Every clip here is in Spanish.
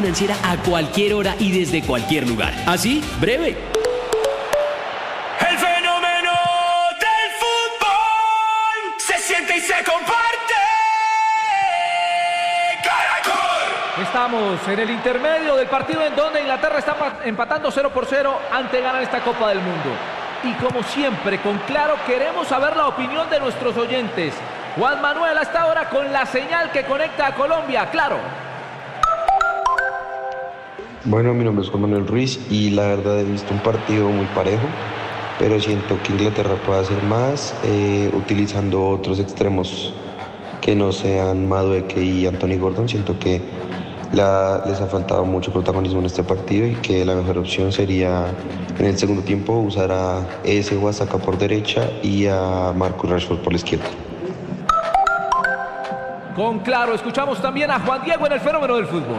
financiera a cualquier hora y desde cualquier lugar. Así, breve. El fenómeno del fútbol se siente y se comparte. ¡Caracol! Estamos en el intermedio del partido en donde Inglaterra está empatando 0-0 ante ganar esta Copa del Mundo. Y como siempre, con Claro queremos saber la opinión de nuestros oyentes. Juan Manuel hasta ahora con la señal que conecta a Colombia. Claro. Bueno, mi nombre es Juan Manuel Ruiz y la verdad he visto un partido muy parejo, pero siento que Inglaterra puede hacer más utilizando otros extremos que no sean Madueke y Anthony Gordon. Siento que les ha faltado mucho protagonismo en este partido y que la mejor opción sería en el segundo tiempo usar a ese Wasaka por derecha y a Marcus Rashford por la izquierda. Con Claro escuchamos también a Juan Diego en el fenómeno del fútbol.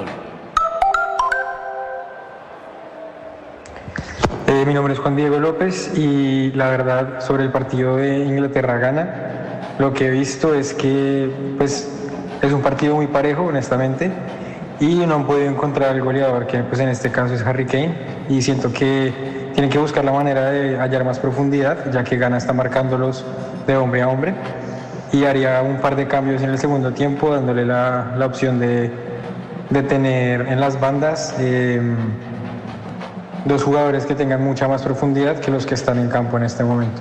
Mi nombre es Juan Diego López y la verdad sobre el partido de Inglaterra-Ghana, lo que he visto es que pues, es un partido muy parejo, honestamente, y no han podido encontrar el goleador, que pues, en este caso es Harry Kane, y siento que tienen que buscar la manera de hallar más profundidad, ya que Ghana está marcándolos de hombre a hombre, y haría un par de cambios en el segundo tiempo, dándole la opción de tener en las bandas dos jugadores que tengan mucha más profundidad que los que están en campo en este momento.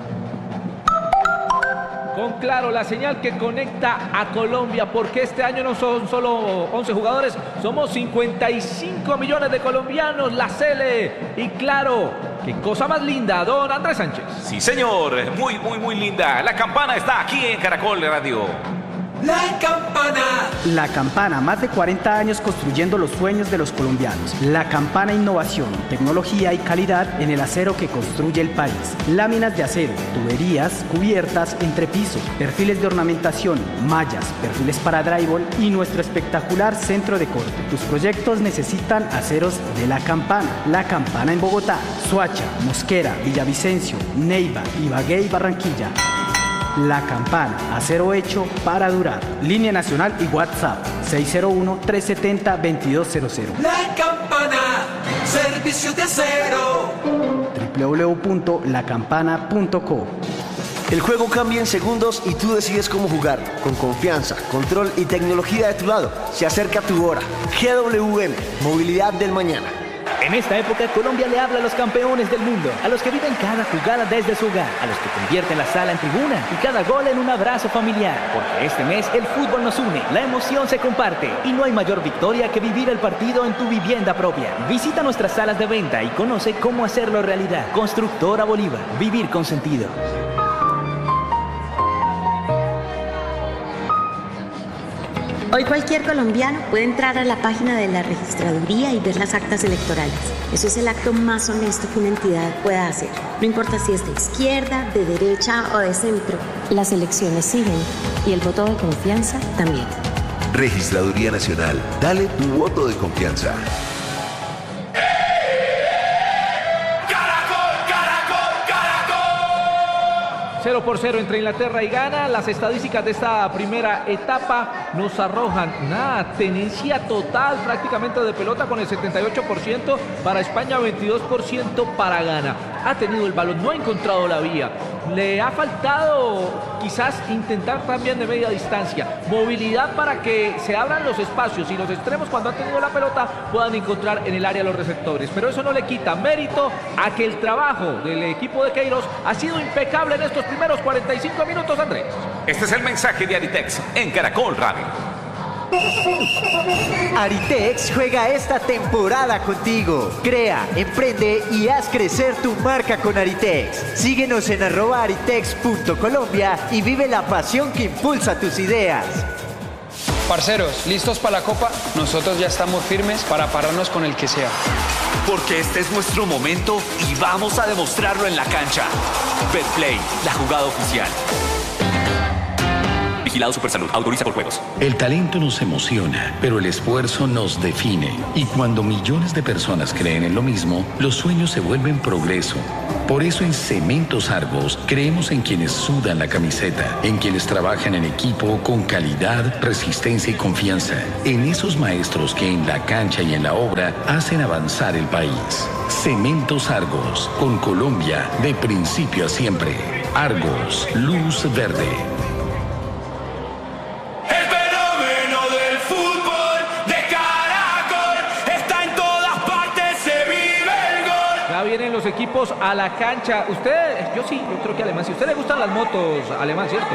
Con Claro, la señal que conecta a Colombia, porque este año no son solo 11 jugadores, somos 55 millones de colombianos, la Cele y Claro. ¡Qué cosa más linda, don Andrés Sánchez! Sí, señor, muy linda. La campana está aquí en Caracol Radio. La Campana. La Campana, más de 40 años construyendo los sueños de los colombianos. La Campana, innovación, tecnología y calidad en el acero que construye el país. Láminas de acero, tuberías, cubiertas, entrepiso, perfiles de ornamentación, mallas, perfiles para drywall y nuestro espectacular centro de corte. Tus proyectos necesitan aceros de La Campana. La Campana en Bogotá, Soacha, Mosquera, Villavicencio, Neiva, Ibagué y Barranquilla. La Campana, acero hecho para durar. Línea nacional y WhatsApp 601-370-2200. La Campana, servicio de acero. www.lacampana.co. El juego cambia en segundos y tú decides cómo jugar. Con confianza, control y tecnología de tu lado. Se acerca tu hora. GWM, movilidad del mañana. En esta época, Colombia le habla a los campeones del mundo, a los que viven cada jugada desde su hogar, a los que convierten la sala en tribuna y cada gol en un abrazo familiar. Porque este mes el fútbol nos une, la emoción se comparte y no hay mayor victoria que vivir el partido en tu vivienda propia. Visita nuestras salas de venta y conoce cómo hacerlo realidad. Constructora Bolívar, vivir con sentido. Hoy cualquier colombiano puede entrar a la página de la registraduría y ver las actas electorales. Eso es el acto más honesto que una entidad pueda hacer. No importa si es de izquierda, de derecha o de centro. Las elecciones siguen y el voto de confianza también. Registraduría Nacional. Dale tu voto de confianza. 0-0 entre Inglaterra y Ghana. Las estadísticas de esta primera etapa nos arrojan una tenencia total prácticamente de pelota con el 78% para España, 22% para Ghana. Ha tenido el balón, no ha encontrado la vía. Le ha faltado quizás intentar también de media distancia. Movilidad para que se abran los espacios y los extremos cuando han tenido la pelota puedan encontrar en el área los receptores. Pero eso no le quita mérito a que el trabajo del equipo de Queiroz ha sido impecable en estos primeros 45 minutos, Andrés. Este es el mensaje de Aritex en Caracol Radio. Aritex juega esta temporada contigo. Crea, emprende y haz crecer tu marca con Aritex. Síguenos en @aritex.colombia y vive la pasión que impulsa tus ideas. Parceros, ¿listos para la Copa? Nosotros ya estamos firmes para pararnos con el que sea. Porque este es nuestro momento y vamos a demostrarlo en la cancha. Betplay, la jugada oficial. Vigilado Supersalud. Autoriza por juegos. El talento nos emociona, pero el esfuerzo nos define. Y cuando millones de personas creen en lo mismo, los sueños se vuelven progreso. Por eso en Cementos Argos creemos en quienes sudan la camiseta, en quienes trabajan en equipo con calidad, resistencia y confianza, en esos maestros que en la cancha y en la obra hacen avanzar el país. Cementos Argos, con Colombia de principio a siempre. Argos, luz verde. Vienen los equipos a la cancha. Usted, yo creo que Alemán, si a usted le gustan las motos, Alemán, ¿cierto?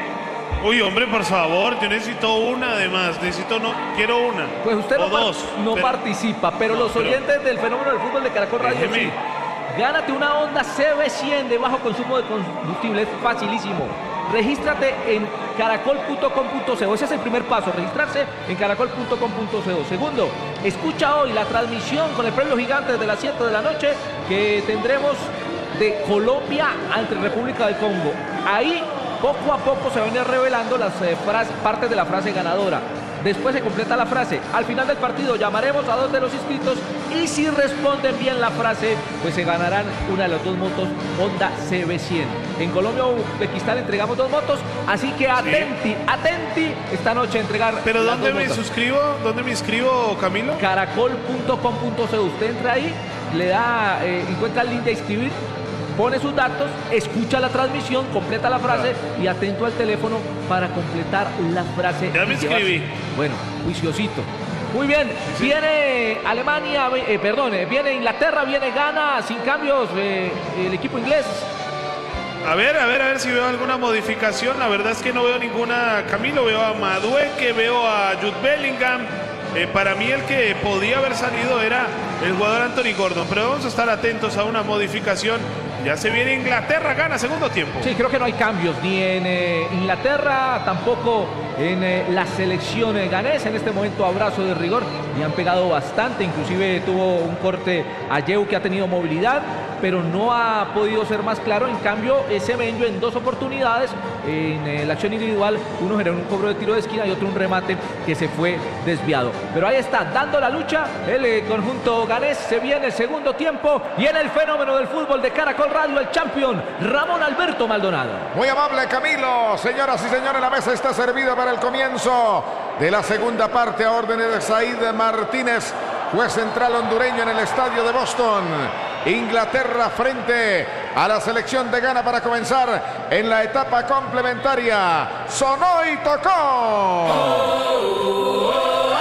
Uy, hombre, por favor, yo necesito una además, quiero una. Pues usted no participa, pero los oyentes del fenómeno del fútbol de Caracol Radio sí. Gánate una Honda CB100 de bajo consumo de combustible, es facilísimo. Regístrate en caracol.com.co. Ese es el primer paso, registrarse en caracol.com.co. Segundo, escucha hoy la transmisión con el premio gigante desde las 7 de la noche que tendremos de Colombia ante República del Congo. Ahí poco a poco se van a ir revelando las partes de la frase ganadora. Después se completa la frase. Al final del partido llamaremos a 2 de los inscritos y si responden bien la frase, pues se ganarán una de las 2 motos Honda CB100. En Colombia o Uzbekistán entregamos 2 motos, así que atenti esta noche a entregar. ¿Pero dónde me suscribo? ¿Dónde me inscribo, Camilo? Caracol.com.co. Usted entra ahí, le da, encuentra el link de inscribir, pone sus datos, escucha la transmisión, completa la frase y atento al teléfono para completar la frase. Ya me inscribí. Bueno, juiciosito. Muy bien, viene Alemania, viene Inglaterra, viene Ghana, sin cambios, el equipo inglés. A ver si veo alguna modificación. La verdad es que no veo ninguna, Camilo. Veo a Madueke, veo a Jude Bellingham. Para mí el que podía haber salido era el jugador Anthony Gordon, pero vamos a estar atentos a una modificación. Ya se viene Inglaterra, gana segundo tiempo. Sí, creo que no hay cambios ni en Inglaterra, tampoco en la selección ganesa. En este momento abrazo de rigor y han pegado bastante, inclusive tuvo un corte a Yeu que ha tenido movilidad, pero no ha podido ser más claro. En cambio, Semenyo en 2 oportunidades en la acción individual, uno generó un cobro de tiro de esquina y otro un remate que se fue desviado. Pero ahí está, dando la lucha el conjunto ganés. Se viene el segundo tiempo y en el fenómeno del fútbol de Caracol Radio, el campeón Ramón Alberto Maldonado. Muy amable, Camilo. Señoras y señores, la mesa está servida para el comienzo de la segunda parte a órdenes de Said Martínez, juez central hondureño en el estadio de Boston. Inglaterra frente a la selección de Ghana para comenzar en la etapa complementaria. Sonó y tocó.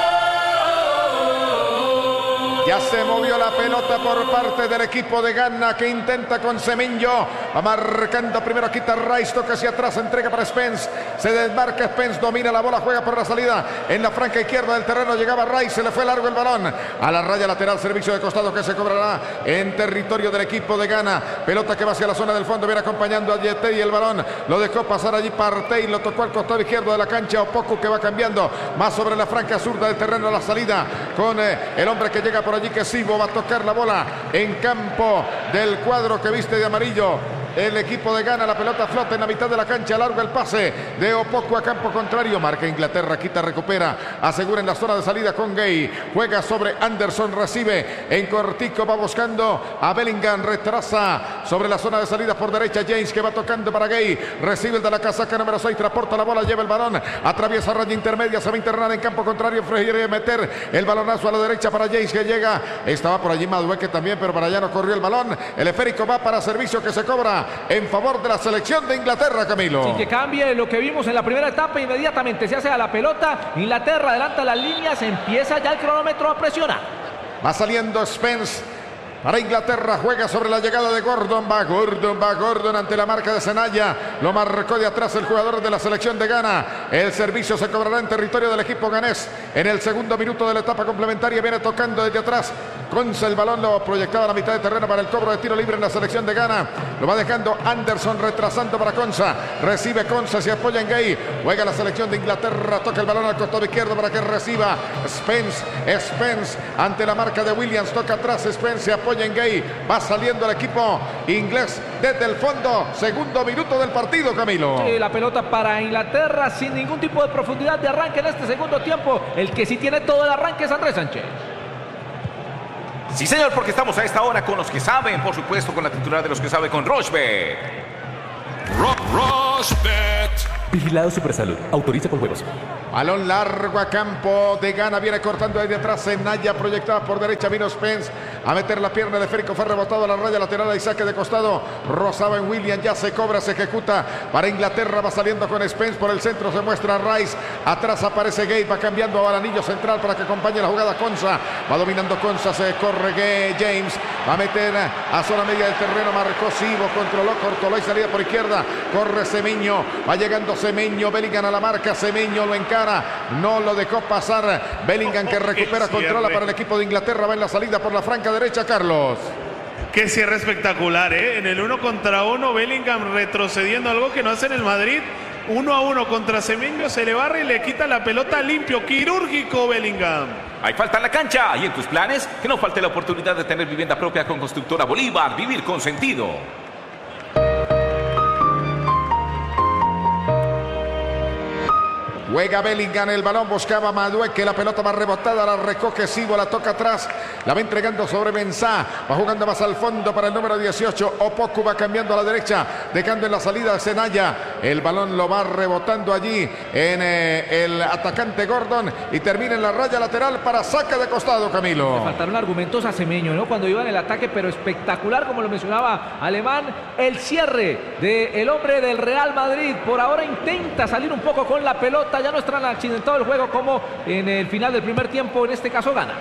Ya se movió la pelota por parte del equipo de Ghana que intenta con Semenyo. Va marcando primero, quita Rice, toca hacia atrás, entrega para Spence. Se desmarca Spence, domina la bola, juega por la salida. En la franca izquierda del terreno llegaba Rice, se le fue largo el balón. A la raya lateral, servicio de costado que se cobrará en territorio del equipo de Ghana. Pelota que va hacia la zona del fondo, viene acompañando a Yete y el balón lo dejó pasar allí Partey, lo tocó al costado izquierdo de la cancha. Opoku que va cambiando más sobre la franca zurda del terreno a la salida con el hombre que llega por allí, que Sibo va a tocar la bola en campo del cuadro que viste de amarillo. El equipo de Ghana, la pelota flota en la mitad de la cancha, largo el pase de Opoku a campo contrario, marca Inglaterra, quita, recupera, asegura en la zona de salida con Gay, juega sobre Anderson, recibe en cortico, va buscando a Bellingham, retrasa sobre la zona de salida por derecha, James que va tocando para Gay, recibe el de la casaca número 6, transporta la bola, lleva el balón, atraviesa raya intermedia, se va a internar en campo contrario, prefiere meter el balonazo a la derecha para James que llega, estaba por allí Madueke también, pero para allá no corrió el balón, el esférico va para servicio que se cobra en favor de la selección de Inglaterra, Camilo. Sin que cambie lo que vimos en la primera etapa, inmediatamente se hace a la pelota, Inglaterra adelanta las líneas, empieza ya el cronómetro a presionar. Va saliendo Spence para Inglaterra, juega sobre la llegada de Gordon, va Gordon ante la marca de Senaya, lo marcó de atrás el jugador de la selección de Ghana, el servicio se cobrará en territorio del equipo ganés, en el segundo minuto de la etapa complementaria, viene tocando desde atrás, Conce el balón lo proyectaba a la mitad de terreno para el cobro de tiro libre en la selección de Ghana, Lo va dejando Anderson, retrasando para Konsa. Recibe Konsa, se apoya en Gay. Juega la selección de Inglaterra. Toca el balón al costado izquierdo para que reciba Spence. Spence ante la marca de Williams. Toca atrás Spence, se apoya en Gay. Va saliendo el equipo inglés desde el fondo. Segundo minuto del partido, Camilo. Sí, la pelota para Inglaterra sin ningún tipo de profundidad de arranque en este segundo tiempo. El que sí tiene todo el arranque es Andrés Sánchez. Sí, señor, porque estamos a esta hora con los que saben, por supuesto, con la titular de los que sabe, con Rochbet. Rochbet. Vigilado Supersalud. Autoriza con juegos. Balón largo a campo de Ghana. Viene cortando ahí de atrás Senaya, proyectada por derecha. Vino Spence a meter la pierna de Férico. Fue rebotado a la raya lateral y saque de costado. Rozaba en William. Ya se cobra, se ejecuta para Inglaterra. Va saliendo con Spence por el centro. Se muestra Rice. Atrás aparece Gay. Va cambiando al anillo central para que acompañe la jugada Konsa. Va dominando Konsa. Se corre Gay. James va a meter a zona media del terreno. Marcó Sibo. Controló. Cortoló y salida por izquierda. Corre Semeño. Va llegando Semeño. Bellingham a la marca. Semeño lo encara. No lo dejó pasar. Bellingham que recupera, controla para el equipo de Inglaterra. Va en la salida por la franca derecha, Carlos. Qué cierre espectacular, ¿eh? En el 1 contra 1, Bellingham retrocediendo, algo que no hace en el Madrid. 1 a 1 contra Semeño, se le barra y le quita la pelota limpio, quirúrgico Bellingham. Hay falta en la cancha y en tus planes, que no falte la oportunidad de tener vivienda propia con Constructora Bolívar. Vivir con sentido. Juega Bellingham, el balón buscaba Madueque, la pelota va rebotada, la recoge Sibo, la toca atrás, la va entregando sobre Mensah, va jugando más al fondo para el número 18, Opoku va cambiando a la derecha, dejando en la salida Senaya, el balón lo va rebotando allí en el atacante Gordon y termina en la raya lateral para saque de costado, Camilo. Le faltaron argumentos a Semeño, ¿no? Cuando iba en el ataque, pero espectacular, como lo mencionaba Alemán, el cierre del hombre del Real Madrid, por ahora intenta salir un poco con la pelota, ya no está accidentado el juego como en el final del primer tiempo, en este caso Ghana.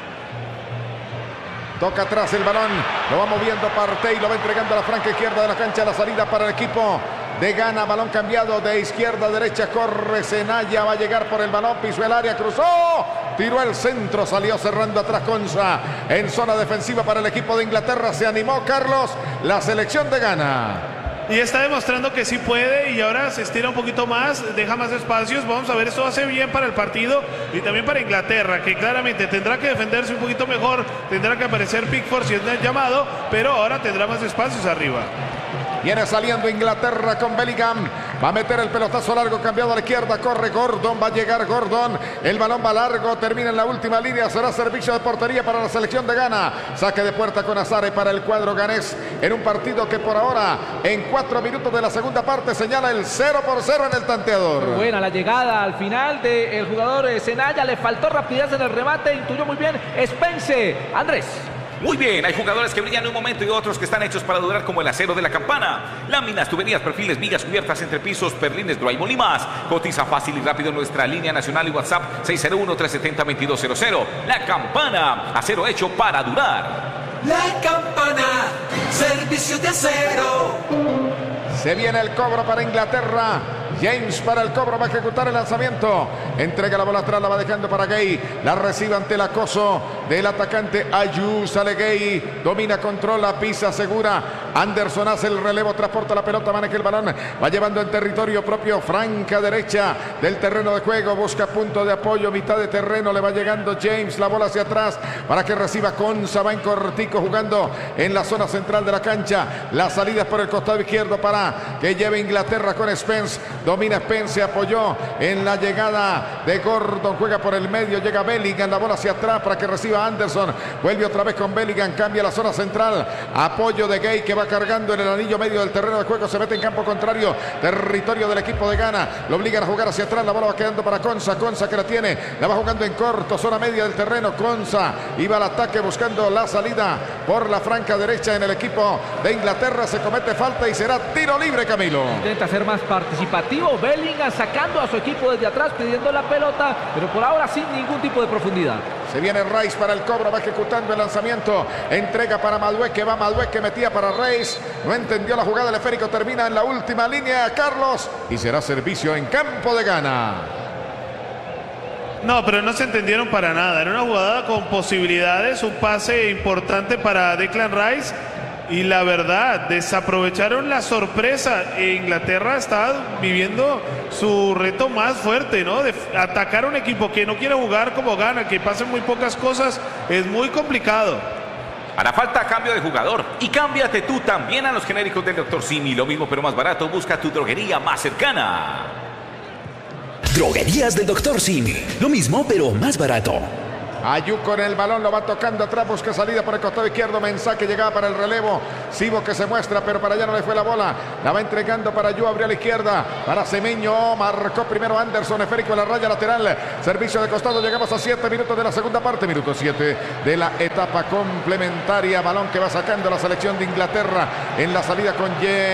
Toca atrás el balón, lo va moviendo Partey, lo va entregando a la franca izquierda de la cancha, la salida para el equipo de Ghana, balón cambiado de izquierda a derecha, corre Senaya, va a llegar por el balón, pisó el área, cruzó, tiró el centro, salió cerrando atrás Konsa, en zona defensiva para el equipo de Inglaterra, se animó Carlos, la selección de Ghana. Y está demostrando que sí puede y ahora se estira un poquito más, deja más espacios. Vamos a ver, esto hace bien para el partido y también para Inglaterra, que claramente tendrá que defenderse un poquito mejor, tendrá que aparecer Pickford si es el llamado, pero ahora tendrá más espacios arriba. Viene saliendo Inglaterra con Bellingham. Va a meter el pelotazo largo, cambiado a la izquierda. Corre Gordon, va a llegar Gordon. El balón va largo, termina en la última línea. Será servicio de portería para la selección de Ghana. Saque de puerta con Azare para el cuadro ganés. En un partido que por ahora, en 4 minutos de la segunda parte, señala el 0-0 en el tanteador. Buena la llegada al final del jugador Senaya. Le faltó rapidez en el remate. Intuyó muy bien Spence. Andrés. Muy bien, hay jugadores que brillan en un momento y otros que están hechos para durar, como el acero de la campana. Láminas, tuberías, perfiles, vigas, cubiertas, entrepisos, perlines, drywall y más. Cotiza fácil y rápido en nuestra línea nacional y WhatsApp 601-370-2200. La Campana, acero hecho para durar. La Campana, servicio de acero. Se viene el cobro para Inglaterra. James para el cobro, va a ejecutar el lanzamiento. Entrega la bola atrás, la va dejando para Gay. La recibe ante el acoso del atacante Ayew. Sale Gay, domina, controla, pisa, segura. Anderson hace el relevo, transporta la pelota, maneja el balón. Va llevando en territorio propio, franca derecha del terreno de juego. Busca punto de apoyo, mitad de terreno. Le va llegando James, la bola hacia atrás para que reciba Konsa. Va en cortico, jugando en la zona central de la cancha. La salida es por el costado izquierdo para que lleve Inglaterra con Spence. Domina Spence, se apoyó en la llegada de Gordon, juega por el medio, llega Bellingham, la bola hacia atrás para que reciba Anderson, vuelve otra vez con Bellingham, cambia la zona central, apoyo de Gay que va cargando en el anillo medio del terreno de juego, se mete en campo contrario, territorio del equipo de Ghana, lo obligan a jugar hacia atrás, la bola va quedando para Konsa, Konsa que la tiene, la va jugando en corto, zona media del terreno, Konsa iba al ataque buscando la salida por la franca derecha en el equipo de Inglaterra, se comete falta y será tiro libre, Camilo. Intenta ser más participativo, Bellingham sacando a su equipo desde atrás, pidiendo la pelota, pero por ahora sin ningún tipo de profundidad. Se viene Rice para el cobro, va ejecutando el lanzamiento, entrega para Madueque, va Madueque, metía para Rice, no entendió la jugada, el esférico termina en la última línea, Carlos, y será servicio en campo de Ghana. No, pero no se entendieron para nada, era una jugada con posibilidades, un pase importante para Declan Rice, Y la verdad, desaprovecharon la sorpresa. Inglaterra está viviendo su reto más fuerte, ¿no? De atacar a un equipo que no quiere jugar como Ghana, que pasen muy pocas cosas, es muy complicado. Hará falta cambio de jugador. Y cámbiate tú también a los genéricos del Dr. Simi. Lo mismo pero más barato. Busca tu droguería más cercana. Droguerías del Dr. Simi. Lo mismo pero más barato. Ayú con el balón, lo va tocando atrás, busca salida por el costado izquierdo. Mensah que llegaba para el relevo. Sibo que se muestra, pero para allá no le fue la bola. La va entregando para Ayú, abrió a la izquierda. Para Semeño, marcó primero Anderson, esférico en la raya lateral. Servicio de costado, llegamos a 7 minutos de la segunda parte. Minuto 7 de la etapa complementaria. Balón que va sacando la selección de Inglaterra en la salida con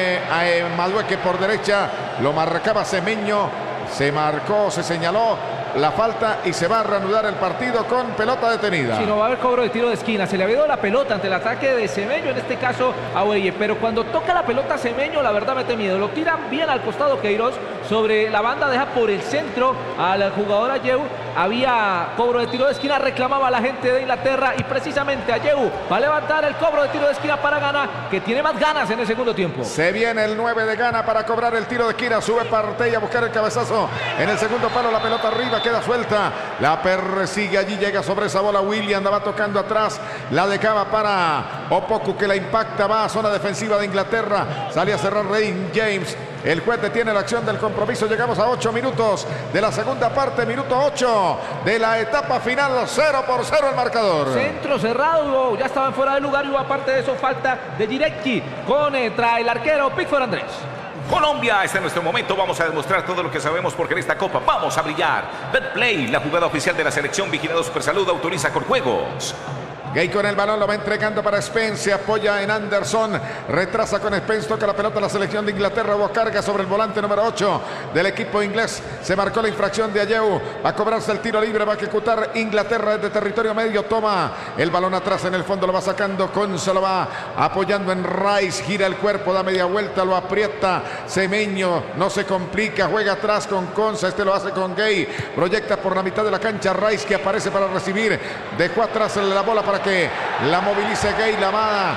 Madueke por derecha. Lo marcaba Semeño. Se marcó, se señaló la falta y se va a reanudar el partido con pelota detenida. Si no va a haber cobro de tiro de esquina, se le había dado la pelota ante el ataque de Semeño, en este caso a Oeye, pero cuando toca la pelota Semeño, la verdad mete miedo, lo tiran bien al costado Queiroz, sobre la banda deja por el centro al jugador Ayew, había cobro de tiro de esquina, reclamaba la gente de Inglaterra y precisamente Ayew va a levantar el cobro de tiro de esquina para Ghana, que tiene más ganas en el segundo tiempo. Se viene el 9 de Ghana para cobrar el tiro de esquina, sube Partey a buscar el cabezazo en el segundo palo, la pelota arriba, queda suelta, la persigue allí, llega sobre esa bola William, la va tocando atrás, la dejaba para Opoku que la impacta, va a zona defensiva de Inglaterra, sale a cerrar Rey James. El juez detiene la acción del compromiso. Llegamos a 8 minutos de la segunda parte, minuto 8 de la etapa final, 0-0 el marcador. Centro cerrado, ya estaban fuera de lugar y hubo aparte de eso falta de Girecki contra el arquero Pickford Andrés. Colombia, este es nuestro momento, vamos a demostrar todo lo que sabemos porque en esta copa vamos a brillar. BetPlay, la jugada oficial de la selección, vigilado Supersalud, autoriza con juegos. Gay con el balón, lo va entregando para Spence, se apoya en Anderson, retrasa con Spence, toca la pelota la selección de Inglaterra, hubo carga sobre el volante número 8 del equipo inglés, se marcó la infracción de Ayew, va a cobrarse el tiro libre, va a ejecutar Inglaterra desde territorio medio, toma el balón atrás en el fondo, lo va sacando Konsa, lo va apoyando en Rice, gira el cuerpo, da media vuelta, lo aprieta Semeño, no se complica, juega atrás con Konsa, este lo hace con Gay, proyecta por la mitad de la cancha Rice que aparece para recibir, dejó atrás la bola para que la movilice Gay, la va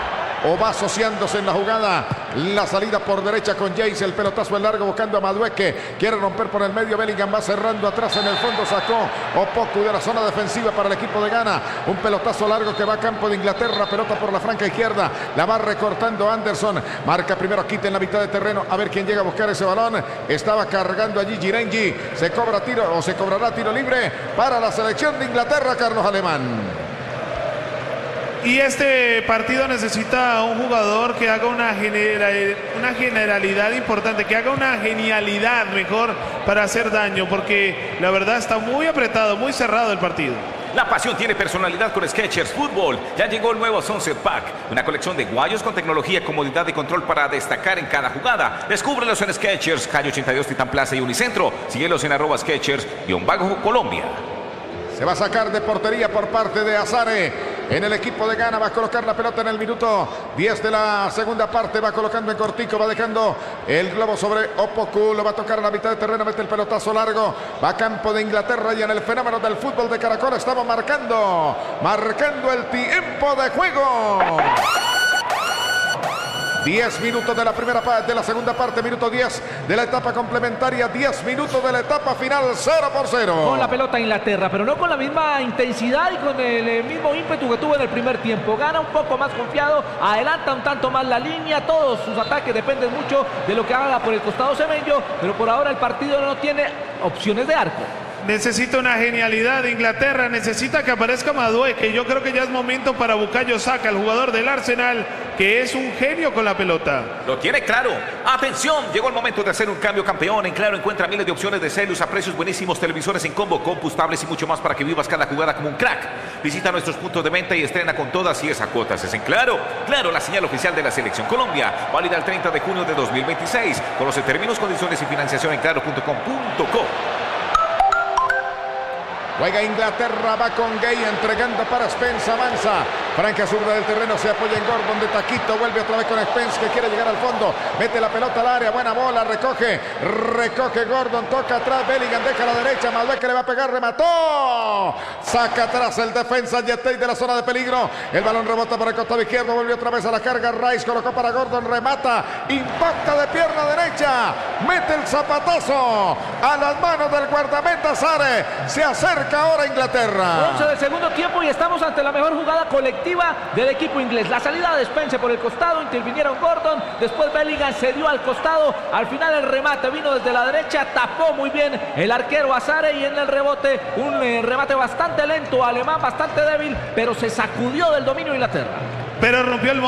o va asociándose en la jugada, la salida por derecha con James, el pelotazo en largo buscando a Madueke, quiere romper por el medio, Bellingham va cerrando atrás en el fondo, sacó Opoku de la zona defensiva para el equipo de Ghana, un pelotazo largo que va a campo de Inglaterra, pelota por la franca izquierda, la va recortando Anderson, marca primero Quite en la mitad de terreno, a ver quién llega a buscar ese balón, estaba cargando allí Girengi, se cobra tiro o se cobrará tiro libre para la selección de Inglaterra, Carlos Alemán. Y este partido necesita un jugador que haga una generalidad importante, que haga una genialidad mejor para hacer daño, porque la verdad está muy apretado, muy cerrado el partido. La pasión tiene personalidad con Skechers Fútbol. Ya llegó el nuevo Sunset Pack, una colección de guayos con tecnología, comodidad y control para destacar en cada jugada. Descúbrelos en Skechers, calle 82, Titán Plaza y Unicentro. Síguelos en @Skechers_Colombia. Se va a sacar de portería por parte de Azare. En el equipo de Ghana va a colocar la pelota en el minuto 10 de la segunda parte. Va colocando en cortico, va dejando el globo sobre Opoku. Lo va a tocar a la mitad de terreno, mete el pelotazo largo. Va a campo de Inglaterra y en el fenómeno del fútbol de Caracol estamos marcando el tiempo de juego. 10 minutos de la primera parte, de la segunda parte, minuto 10 de la etapa complementaria, 10 minutos de la etapa final, 0-0. Con la pelota Inglaterra, pero no con la misma intensidad y con el mismo ímpetu que tuvo en el primer tiempo. Gana un poco más confiado, adelanta un tanto más la línea, todos sus ataques dependen mucho de lo que haga por el costado Semeño, pero por ahora el partido no tiene opciones de arco. Necesita una genialidad de Inglaterra, necesita que aparezca Madueke. Yo creo que ya es momento para Bukayo Saka, el jugador del Arsenal, que es un genio con la pelota. Lo tiene claro. Atención, llegó el momento de hacer un cambio, campeón. En Claro encuentra miles de opciones de celos a precios buenísimos, televisores en combo, compus, tablets y mucho más para que vivas cada jugada como un crack. Visita nuestros puntos de venta y estrena con todas y esas cuotas. Es en Claro. Claro, la señal oficial de la Selección Colombia. Válida el 30 de junio de 2026. Conoce términos, condiciones y financiación en claro.com.co. Juega Inglaterra, va con Gay, entregando para Spence, avanza Franja zurda del terreno, se apoya en Gordon de taquito, vuelve otra vez con Spence que quiere llegar al fondo, mete la pelota al área, buena bola, recoge Gordon, toca atrás, Bellingham deja a la derecha, Madueque le va a pegar, remató, saca atrás el defensa Yetey de la zona de peligro, el balón rebota por el costado izquierdo, vuelve otra vez a la carga, Rice colocó para Gordon, remata, impacta de pierna derecha, mete el zapatazo a las manos del guardameta Sare, se acerca ahora Inglaterra. 11 del segundo tiempo y estamos ante la mejor jugada colectiva del equipo inglés. La salida de Spence por el costado, intervinieron Gordon, después Bellingham se dio al costado, al final el remate vino desde la derecha, tapó muy bien el arquero Azare y en el rebote un remate bastante lento, alemán, bastante débil, pero se sacudió del dominio de Inglaterra. Pero rompió el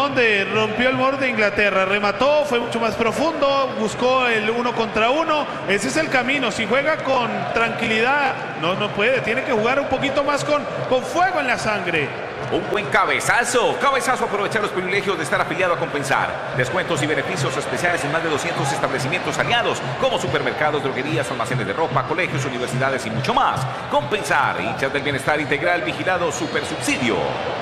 molde Inglaterra, remató, fue mucho más profundo, buscó el 1 contra 1, ese es el camino, si juega con tranquilidad, no puede, tiene que jugar un poquito más con fuego en la sangre. Un buen cabezazo aprovechar los privilegios de estar afiliado a Compensar. Descuentos y beneficios especiales en más de 200 establecimientos aliados, como supermercados, droguerías, almacenes de ropa, colegios, universidades y mucho más. Compensar, hinchas del bienestar integral, vigilado, super subsidio.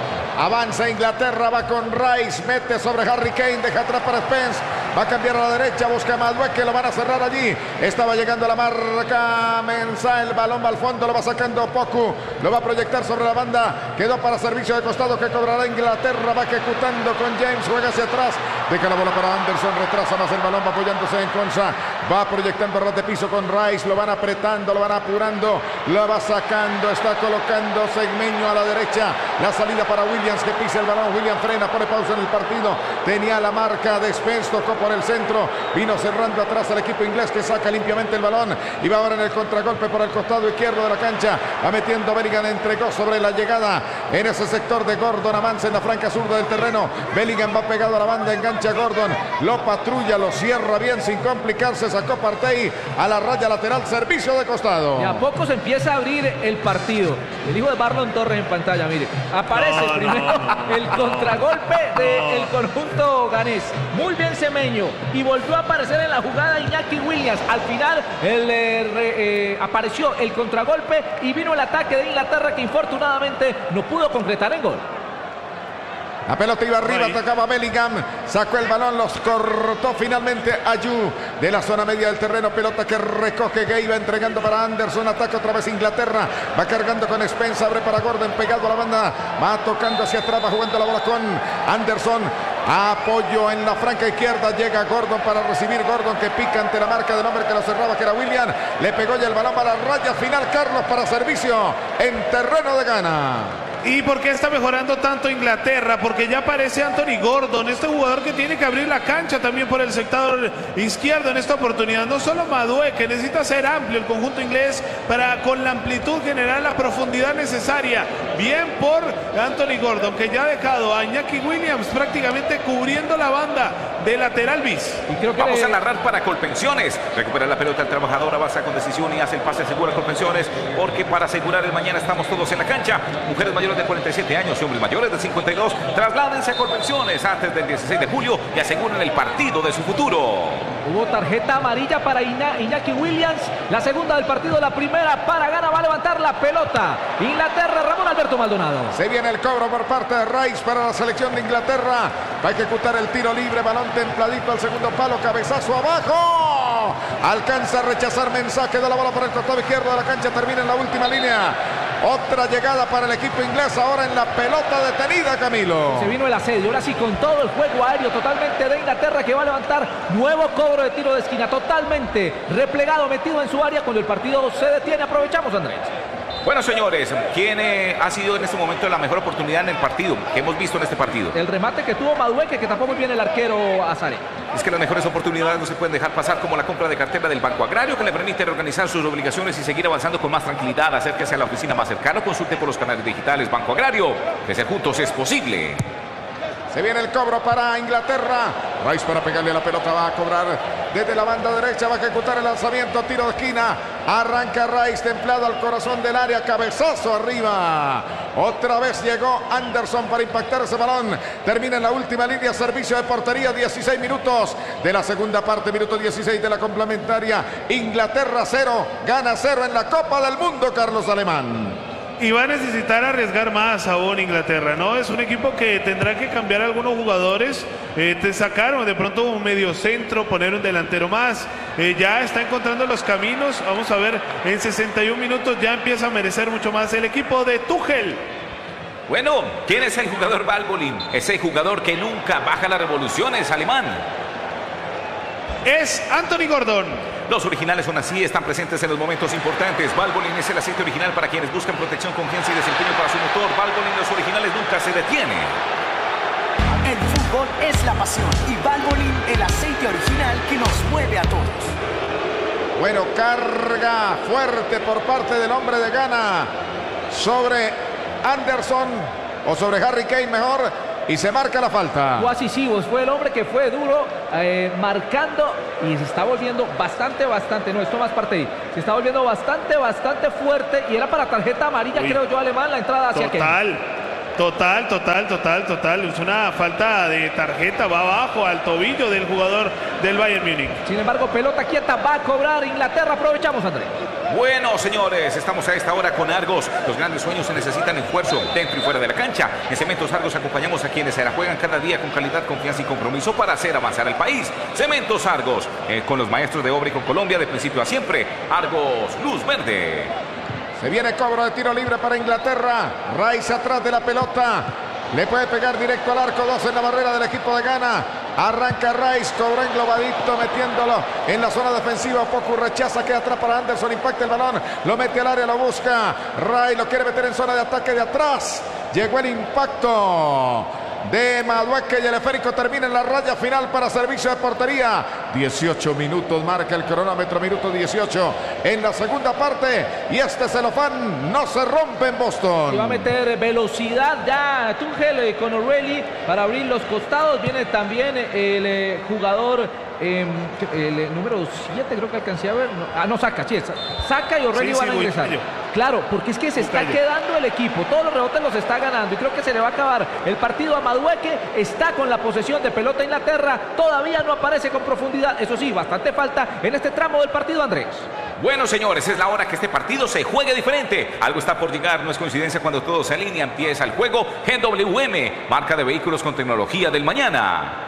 Avanza Inglaterra, va con Rice, mete sobre Harry Kane, deja atrás para Spence, va a cambiar a la derecha, busca a Madueque, lo van a cerrar allí, estaba llegando a la marca Mensah, el balón va al fondo, lo va sacando Poku, lo va a proyectar sobre la banda, quedó para servicio de costado que cobrará Inglaterra, va ejecutando con James, juega hacia atrás, deja la bola para Anderson, retrasa más el balón, va apoyándose en Konsa, va proyectando ras de piso con Rice, lo van apretando, lo van apurando, lo va sacando, está colocando Segmeño a la derecha, la salida para Williams que pisa el balón, William frena, pone pausa en el partido, tenía la marca de Spence, tocó por el centro, vino cerrando atrás al equipo inglés que saca limpiamente el balón y va ahora en el contragolpe por el costado izquierdo de la cancha, va metiendo Bellingham, entregó sobre la llegada en ese sector de Gordon, avanza en la franca zurda del terreno, Bellingham va pegado a la banda, engancha a Gordon, lo patrulla, lo cierra bien sin complicarse, sacó Partey a la raya lateral, servicio de costado. Y a poco se empieza a abrir el partido, el hijo de Marlon Torres en pantalla, mire, aparece primero el contragolpe del conjunto ganés, muy bien Semeño, y volvió a aparecer en la jugada Iñaki Williams, al final apareció el contragolpe y vino el ataque de Inglaterra que infortunadamente no pudo concretar en gol. La pelota iba arriba, atacaba Bellingham, sacó el balón, los cortó finalmente Ayew de la zona media del terreno, pelota que recoge Gay, va entregando para Anderson, ataca otra vez Inglaterra, va cargando con Spence, abre para Gordon, pegado a la banda, va tocando hacia atrás, va jugando la bola con Anderson, apoyo en la franca izquierda, llega Gordon para recibir, Gordon que pica ante la marca del hombre que lo cerraba, que era William, le pegó ya el balón para la raya final, Carlos, para servicio en terreno de Ghana. ¿Y por qué está mejorando tanto Inglaterra? Porque ya aparece Anthony Gordon, este jugador que tiene que abrir la cancha también por el sector izquierdo en esta oportunidad. No solo Madueque, necesita ser amplio el conjunto inglés para con la amplitud generar la profundidad necesaria. Bien por Anthony Gordon, que ya ha dejado a Iñaki Williams prácticamente cubriendo la banda de lateral bis. Y creo que vamos a narrar para Colpensiones. Recupera la pelota el trabajador, avanza con decisión y hace el pase seguro a Colpensiones, porque para asegurar el mañana estamos todos en la cancha. Mujeres mayores de 47 años y hombres mayores de 52, trasládense a Colpensiones antes del 16 de julio y aseguren el partido de su futuro. Hubo tarjeta amarilla para Iñaki Williams, la segunda del partido, la primera para Ghana, va a levantar la pelota Inglaterra, Ramón Alberto Maldonado. Se viene el cobro por parte de Rice para la selección de Inglaterra, va a ejecutar el tiro libre, balón templadito al segundo palo, cabezazo abajo, alcanza a rechazar Mensaje de la bola por el costado izquierdo de la cancha, termina en la última línea. Otra llegada para el equipo inglés, ahora en la pelota detenida, Camilo. Se vino el asedio, ahora sí con todo el juego aéreo totalmente de Inglaterra, que va a levantar nuevo cobro de tiro de esquina, totalmente replegado, metido en su área cuando el partido se detiene. Aprovechamos, Andrés. Bueno, señores, ¿quién ha sido en este momento la mejor oportunidad en el partido que hemos visto en este partido? El remate que tuvo Madueque, que tapó muy bien el arquero Azare. Es que las mejores oportunidades no se pueden dejar pasar, como la compra de cartera del Banco Agrario, que le permite reorganizar sus obligaciones y seguir avanzando con más tranquilidad. Acérquese a la oficina más cercana, consulte por los canales digitales Banco Agrario. Crecer juntos es posible. Se viene el cobro para Inglaterra. Rice para pegarle a la pelota, va a cobrar desde la banda derecha, va a ejecutar el lanzamiento, tiro de esquina. Arranca Rice, templado al corazón del área, cabezazo arriba. Otra vez llegó Anderson para impactar ese balón. Termina en la última línea, servicio de portería, 16 minutos de la segunda parte, minuto 16 de la complementaria. Inglaterra 0, Ghana 0 en la Copa del Mundo, Carlos Alemán. Y va a necesitar arriesgar más aún Inglaterra, ¿no? Es un equipo que tendrá que cambiar algunos jugadores, te sacaron de pronto un medio centro, poner un delantero más, ya está encontrando los caminos. Vamos a ver, en 61 minutos ya empieza a merecer mucho más el equipo de Tuchel. Bueno, ¿quién es el jugador Valbolin? Ese jugador que nunca baja las revoluciones, alemán. Es Anthony Gordon. Los originales son así, están presentes en los momentos importantes. Valvoline es el aceite original para quienes buscan protección, confianza y desempeño para su motor. Valvoline, los originales nunca se detienen. El fútbol es la pasión y Valvoline el aceite original que nos mueve a todos. Bueno, carga fuerte por parte del hombre de Ghana sobre Anderson, o sobre Harry Kane mejor, y se marca la falta. Guasi Sivos fue el hombre que fue duro marcando y se está volviendo bastante, no, esto más parte ahí. Se está volviendo bastante fuerte y era para tarjeta amarilla, creo yo, alemán, la entrada hacia Kane. Total. Es una falta de tarjeta, va abajo al tobillo del jugador del Bayern Múnich. Sin embargo, pelota quieta, va a cobrar Inglaterra. Aprovechamos, André. Bueno, señores, estamos a esta hora con Argos. Los grandes sueños se necesitan esfuerzo dentro y fuera de la cancha. En Cementos Argos acompañamos a quienes se la juegan cada día con calidad, confianza y compromiso para hacer avanzar el país. Cementos Argos, con los maestros de obra y con Colombia de principio a siempre. Argos, luz verde. Se viene cobro de tiro libre para Inglaterra. Rice atrás de la pelota. Le puede pegar directo al arco. 2 en la barrera del equipo de Ghana. Arranca Rice, cobró englobadito, metiéndolo en la zona defensiva. Poco rechaza, queda atrás para Anderson. Impacta el balón, lo mete al área, lo busca. Rice lo quiere meter en zona de ataque de atrás. Llegó el impacto de Madueke y el esférico termina en la raya final para servicio de portería. 18 minutos marca el cronómetro, minuto 18 en la segunda parte, y este celofán no se rompe en Boston. Y va a meter velocidad ya Tuchel con O'Reilly para abrir los costados. Viene también el jugador el número 7, creo que alcancé a ver. No, Saka, sí, Saka y O'Reilly van a ingresar. Claro, porque es que se está quedando el equipo, todos los rebotes los está ganando y creo que se le va a acabar el partido a Madueke. Está con la posesión de pelota Inglaterra, todavía no aparece con profundidad, eso sí, bastante falta en este tramo del partido, Andrés. Bueno, señores, es la hora que este partido se juegue diferente. Algo está por llegar, no es coincidencia cuando todo se alinea, empieza el juego. GWM, marca de vehículos con tecnología del mañana.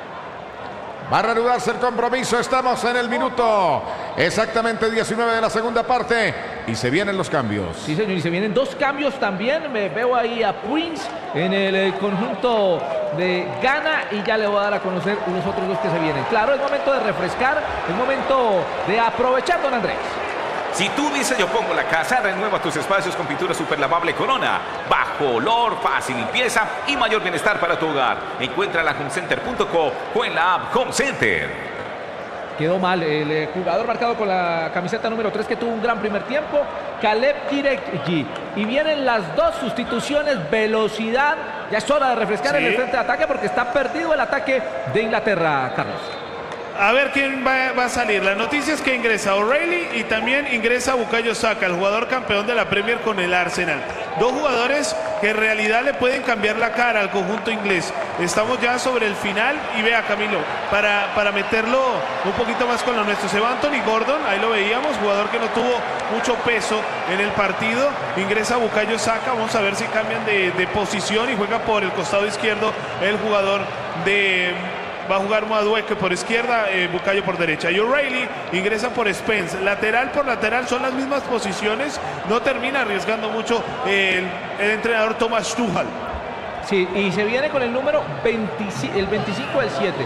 Va a reanudarse el compromiso, estamos en el minuto exactamente 19 de la segunda parte y se vienen los cambios. Sí, señor, y se vienen 2 cambios también. Me veo ahí a Prince en el conjunto de Ghana y ya le voy a dar a conocer los otros 2 que se vienen. Claro, es momento de refrescar, es momento de aprovechar, don Andrés. Si tú dices yo pongo la casa, renueva tus espacios con pintura super lavable Corona. Bajo olor, fácil limpieza y mayor bienestar para tu hogar. Encuéntrala en homecenter.co o en la app Home Center. Quedó mal el jugador marcado con la camiseta número 3 que tuvo un gran primer tiempo, Caleb Kirekji. Y vienen las 2 sustituciones, velocidad. Ya es hora de refrescar en el frente de ataque porque está perdido el ataque de Inglaterra, Carlos. A ver quién va a salir. La noticia es que ingresa O'Reilly y también ingresa Bukayo Saka, el jugador campeón de la Premier con el Arsenal. 2 jugadores que en realidad le pueden cambiar la cara al conjunto inglés. Estamos ya sobre el final y vea, Camilo, para meterlo un poquito más con lo nuestro. Se va Anthony Gordon, ahí lo veíamos, jugador que no tuvo mucho peso en el partido. Ingresa Bukayo Saka, vamos a ver si cambian de posición y juega por el costado izquierdo el jugador de... Va a jugar Madueke por izquierda, Bukayo por derecha. Y O'Reilly ingresa por Spence. Lateral por lateral son las mismas posiciones. No termina arriesgando mucho el entrenador Thomas Tuchel. Sí, y se viene con el número 25, el 25 del 7.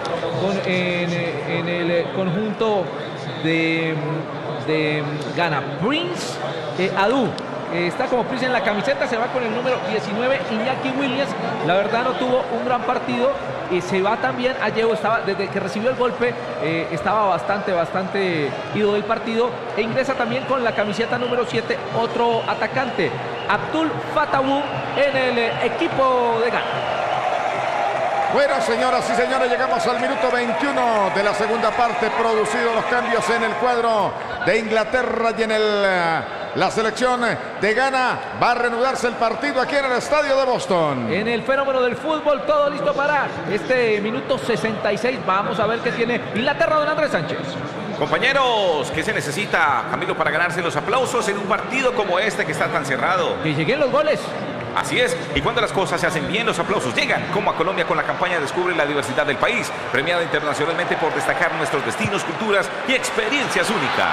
En el conjunto de Ghana. Prince Adu. Está como Prince en la camiseta, se va con el número 19, Iñaki Williams. La verdad no tuvo un gran partido. Se va también a Ayew, desde que recibió el golpe, estaba bastante ido del partido. E ingresa también con la camiseta número 7, otro atacante, Abdul Fatawu, en el equipo de Ghana. Bueno, señoras y señores, llegamos al minuto 21 de la segunda parte. Producidos los cambios en el cuadro de Inglaterra y en la selección de Ghana. Va a reanudarse el partido aquí en el estadio de Boston. En el fenómeno del fútbol, todo listo para este minuto 66. Vamos a ver qué tiene Inglaterra, don Andrés Sánchez. Compañeros, ¿qué se necesita, Camilo, para ganarse los aplausos en un partido como este que está tan cerrado? Que lleguen los goles. Así es, y cuando las cosas se hacen bien, los aplausos llegan, como a Colombia con la campaña Descubre la diversidad del país, premiada internacionalmente por destacar nuestros destinos, culturas y experiencias únicas.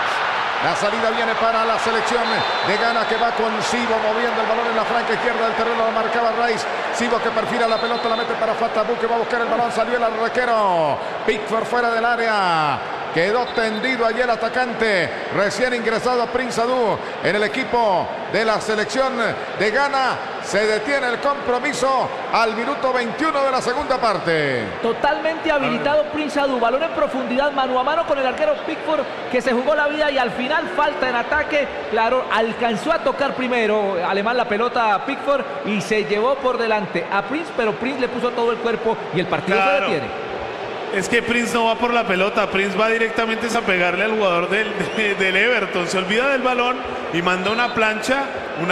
La salida viene para la selección de Ghana, que va con Sibo moviendo el balón en la franca izquierda del terreno. Lo marcaba Rice. Sibo que perfila la pelota, la mete para Fatabu, que va a buscar el balón. Salió el arquero. Pickford fuera del área. Quedó tendido allí el atacante, recién ingresado Prince Adu en el equipo de la selección de Ghana. Se detiene el compromiso al minuto 21 de la segunda parte. Totalmente habilitado Prince Adu, balón en profundidad, mano a mano con el arquero Pickford, que se jugó la vida y al final falta en ataque. Claro, alcanzó a tocar primero alemán la pelota a Pickford y se llevó por delante a Prince, pero Prince le puso todo el cuerpo y el partido se detiene. Es que Prince no va por la pelota, Prince va directamente a pegarle al jugador del Everton, se olvida del balón y manda una plancha,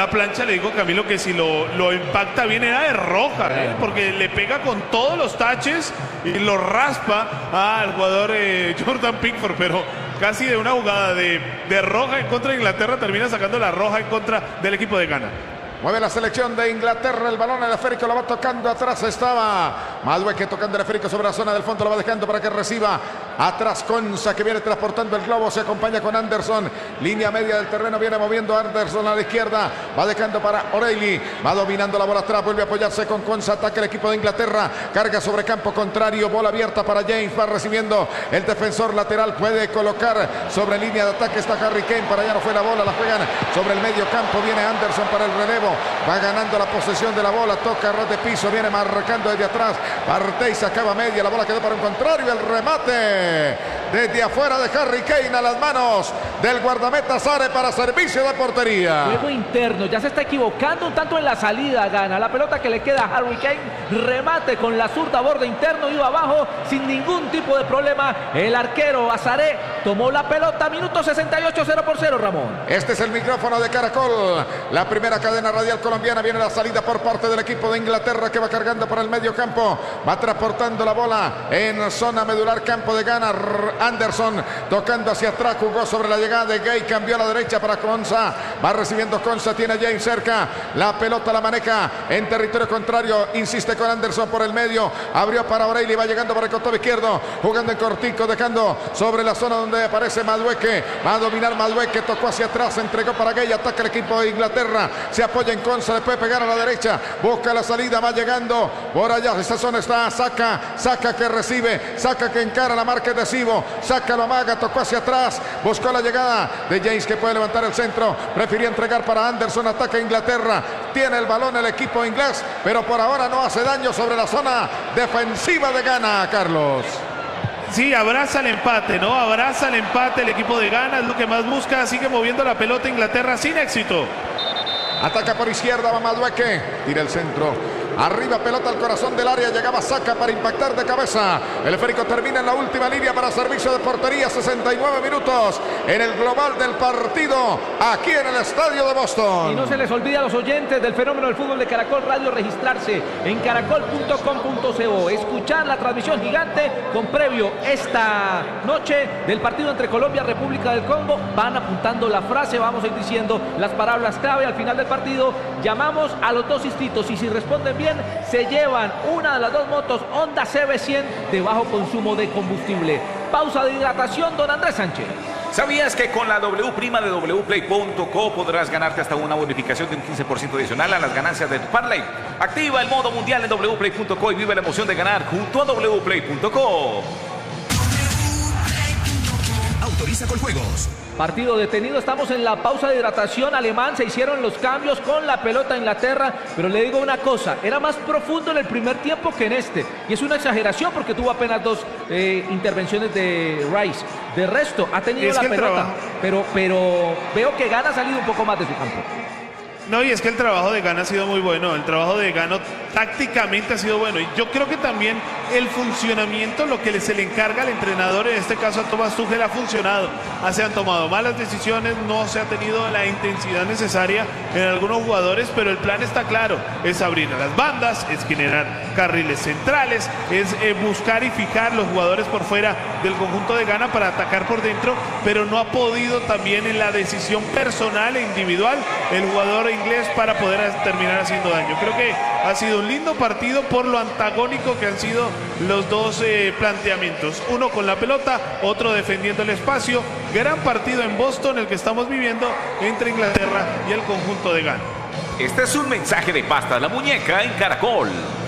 le digo Camilo que si lo impacta bien era de roja, porque le pega con todos los taches y lo raspa al jugador Jordan Pickford, pero casi de una jugada de roja en contra de Inglaterra termina sacando la roja en contra del equipo de Ghana. Mueve la selección de Inglaterra, el balón el esférico lo va tocando, atrás estaba Madueke tocando el esférico sobre la zona del fondo, lo va dejando para que reciba. Atrás Konsa, que viene transportando el globo, se acompaña con Anderson, línea media del terreno, viene moviendo Anderson a la izquierda, va dejando para O'Reilly, va dominando la bola atrás, vuelve a apoyarse con Konsa, ataca el equipo de Inglaterra, carga sobre campo contrario, bola abierta para James, va recibiendo el defensor lateral, puede colocar sobre línea de ataque, está Harry Kane, para allá no fue la bola, la juegan sobre el medio campo, viene Anderson para el relevo, va ganando la posesión de la bola, toca ras de piso, viene marcando desde atrás, parte y se acaba media, la bola quedó para un contrario, el remate desde afuera de Harry Kane a las manos del guardameta Sare para servicio de portería. Juego interno, ya se está equivocando un tanto en la salida, Gana la pelota que le queda a Harry Kane, remate con la zurda, borde interno, iba abajo sin ningún tipo de problema, el arquero Azaré tomó la pelota, minuto 68, 0-0, Ramón. Este es el micrófono de Caracol, la primera cadena radial colombiana, viene la salida por parte del equipo de Inglaterra que va cargando para el medio campo, va transportando la bola en zona medular campo de Ghana. Anderson tocando hacia atrás, jugó sobre la llegada de Gay, cambió a la derecha para Konsa, va recibiendo Konsa, tiene a James cerca, la pelota la maneja en territorio contrario, insiste con Anderson por el medio, abrió para O'Reilly, va llegando por el costado izquierdo, jugando en cortico, dejando sobre la zona donde aparece Madueke, va a dominar Madueke, tocó hacia atrás, entregó para Gay, ataca el equipo de Inglaterra, se apoya en Konsa, le puede pegar a la derecha, busca la salida, va llegando por allá, esa zona está, saca que recibe, saca que encara la marca de Sibo, saca lo amaga, tocó hacia atrás, buscó la llegada de James que puede levantar el centro, prefirió entregar para Anderson, ataca Inglaterra, tiene el balón el equipo inglés, pero por ahora no hace daño sobre la zona defensiva de Ghana, Carlos. Sí, abraza el empate, ¿no? Abraza el empate el equipo de Ghana, es lo que más busca, sigue moviendo la pelota Inglaterra sin éxito. Ataca por izquierda, va Madueke, tira el centro. Arriba, pelota al corazón del área, llegaba Saka para impactar de cabeza. El esférico termina en la última línea para servicio de portería, 69 minutos en el global del partido, aquí en el estadio de Boston. Y no se les olvide a los oyentes del fenómeno del fútbol de Caracol Radio registrarse en caracol.com.co, escuchar la transmisión gigante con previo esta noche del partido entre Colombia y República del Congo. Van apuntando la frase, vamos a ir diciendo las palabras clave al final del partido. Llamamos a los dos inscritos y si responden bien, se llevan una de las dos motos Honda CB100 de bajo consumo de combustible. Pausa de hidratación, don Andrés Sánchez. ¿Sabías que con la W prima de wplay.co podrás ganarte hasta una bonificación de un 15% adicional a las ganancias de tu parlay? Activa el modo mundial en wplay.co y vive la emoción de ganar junto a wplay.co. Autoriza con juegos. Partido detenido, estamos en la pausa de hidratación. Alemán, se hicieron los cambios con la pelota Inglaterra, pero le digo una cosa, era más profundo en el primer tiempo que en este, y es una exageración porque tuvo apenas dos intervenciones de Rice. De resto, ha tenido la pelota, pero veo que Ghana ha salido un poco más de su campo. No, y es que el trabajo de Ghana ha sido muy bueno, el trabajo de Ghana tácticamente ha sido bueno, y yo creo que también el funcionamiento, lo que se le encarga al entrenador, en este caso a Thomas Tuchel, ha funcionado. Se han tomado malas decisiones, no se ha tenido la intensidad necesaria en algunos jugadores, pero el plan está claro, es abrir a las bandas, es generar carriles centrales, es buscar y fijar los jugadores por fuera del conjunto de Ghana para atacar por dentro, pero no ha podido también en la decisión personal e individual el jugador inglés para poder terminar haciendo daño. Creo que ha sido un lindo partido por lo antagónico que han sido los dos planteamientos. Uno con la pelota, otro defendiendo el espacio. Gran partido en Boston el que estamos viviendo entre Inglaterra y el conjunto de Ghana. Este es un mensaje de Pasta la Muñeca en Caracol.